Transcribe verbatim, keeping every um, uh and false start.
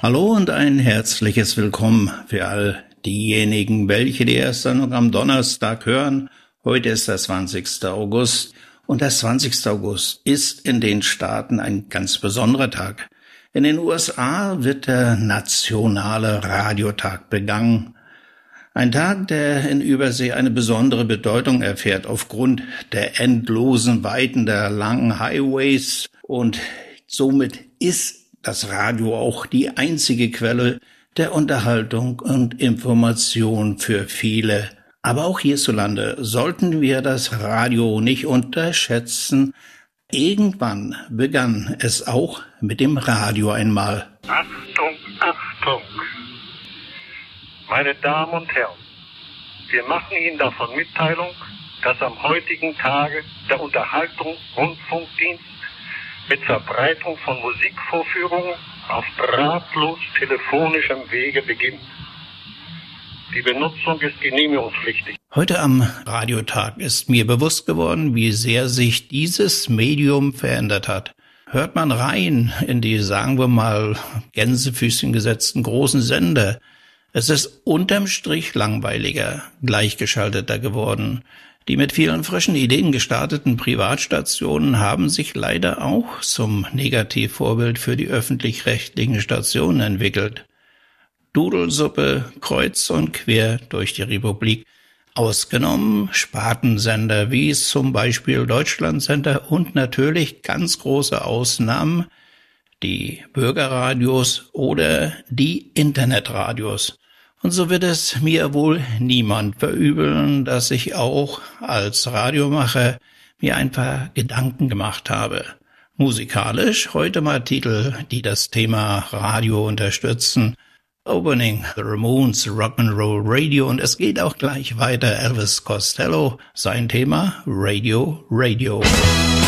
Hallo und ein herzliches Willkommen für all diejenigen, welche die erste Sendung am Donnerstag hören. Heute ist der zwanzigster August und der zwanzigster August ist in den Staaten ein ganz besonderer Tag. In den U S A wird der Nationale Radiotag begangen. Ein Tag, der in Übersee eine besondere Bedeutung erfährt aufgrund der endlosen Weiten der langen Highways, und somit ist das Radio auch die einzige Quelle der Unterhaltung und Information für viele. Aber auch hierzulande sollten wir das Radio nicht unterschätzen. Irgendwann begann es auch mit dem Radio einmal. Achtung, Achtung! Meine Damen und Herren, wir machen Ihnen davon Mitteilung, dass am heutigen Tage der Unterhaltungsrundfunkdienst mit Verbreitung von Musikvorführungen auf drahtlos telefonischem Wege beginnt. Die Benutzung ist genehmigungspflichtig. Heute am Radiotag ist mir bewusst geworden, wie sehr sich dieses Medium verändert hat. Hört man rein in die, sagen wir mal, Gänsefüßchen gesetzten großen Sender. Es ist unterm Strich langweiliger, gleichgeschalteter geworden. Die mit vielen frischen Ideen gestarteten Privatstationen haben sich leider auch zum Negativvorbild für die öffentlich-rechtlichen Stationen entwickelt. Dudelsuppe kreuz und quer durch die Republik, ausgenommen Spartensender wie zum Beispiel Deutschlandsender und natürlich ganz große Ausnahmen die Bürgerradios oder die Internetradios. Und so wird es mir wohl niemand verübeln, dass ich auch als Radiomacher mir ein paar Gedanken gemacht habe. Musikalisch heute mal Titel, die das Thema Radio unterstützen. Opening the Ramones Rock'n'Roll Radio, und es geht auch gleich weiter. Elvis Costello, sein Thema Radio, Radio.